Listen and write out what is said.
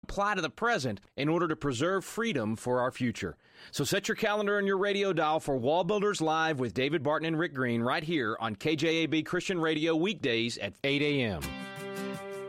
apply to the present in order to preserve freedom for our future. So set your calendar and your radio dial for Wall Builders Live with David Barton and Rick Green right here on KJAB Christian Radio weekdays at 8 a.m.